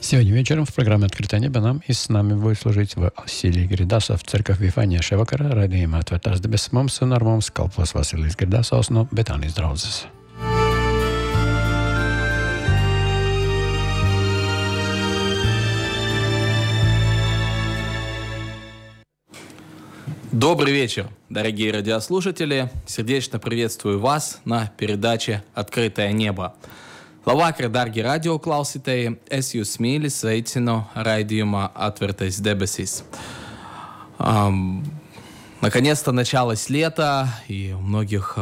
Сегодня вечером в программе «Открытое небо» нам и с нами будет служить Василий Гридасов, церковь Вифания Ševakara, raidījumā Atvērtās debesis mums un ar mums kalpos Vasilijs Gridasovs no Betānijas draudzes. Добрый вечер, дорогие радиослушатели. Сердечно приветствую вас на передаче «Открытое небо». Labvakar, dārgie radioklausītāji, es jūs mīļi sveicinu raidījumā «Atvērtais debesis». Наконец-то началось лето, и у многих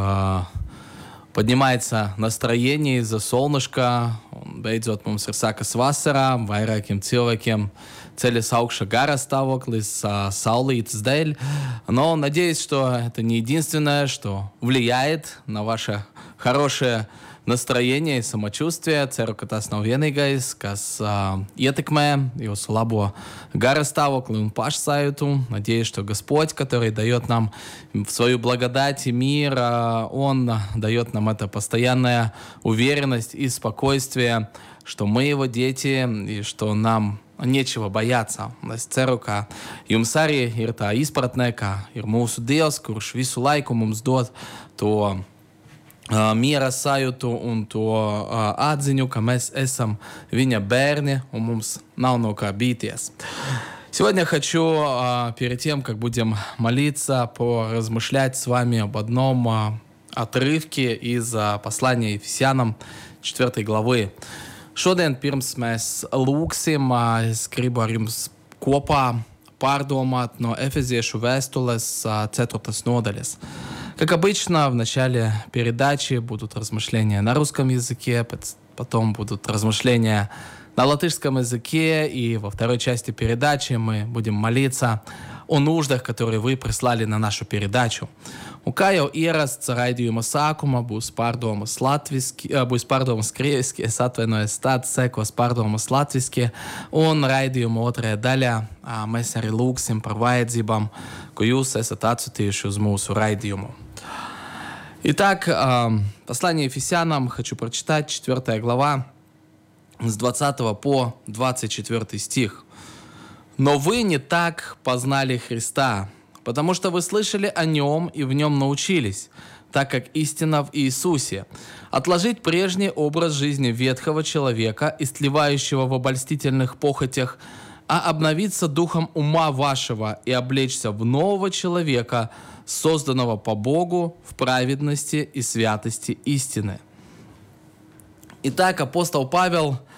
поднимается настроение из-за солнышка. Beidzot mums ir sākas vasarā, vairākiem cilvēkiem ceļas augšā gara stāvoklis saulītes dēļ. Но надеюсь, что это не единственное, что влияет на ваше хорошее настроение и самочувствие. Ceru, ka tas nav vienīgais, kas ietekmē jūsu labo garastāvokli un pašsajūtu. Надеюсь, что Господь, который дает нам свою благодать и мир, Он дает нам это постоянная уверенность и спокойствие, что мы Его дети и что нам nečего boяться. Es ceru, ka jums arī ir tā izpratne, ka ir mūsu Dievs, kurš visu laiku mums dod to miera sajūtu un to atziņu, ka mēs esam viņa bērni un mums nav no kā bīties. Сегодня хочу, перед тем, как будем молиться, поразмышлять с вами об одном отрывке из послания Ефесянам 4 главы. Šodien, pirms mēs lūgsim, es gribu ar jums kopā pārdomāt no Efeziešu vēstules 4 nodaļas. Как обычно, в начале передачи будут размышления на русском языке, потом будут размышления на латышском языке, и во второй части передачи мы будем молиться о нуждах, которые вы прислали на нашу передачу. Un kā jau ierasts raidījuma sākuma būs pārdomas krieviski, es atvainojos, tāds sekos pārdomas latviski, un raidījuma otrajā daļā mēs arī lūgsim par vajadzībām, ko jūs esat atsūtījuši uz mūsu raidījumu. Итак, послание Ефесянам хочу прочитать, 4 глава, с 20 по 24 стих. «Но вы не так познали Христа, потому что вы слышали о Нем и в Нем научились, так как истина в Иисусе. Отложить прежний образ жизни ветхого человека, истлевающего в обольстительных похотях, а обновиться духом ума вашего и облечься в нового человека, созданного по Богу в праведности и святости истины». Итак, апостол Павел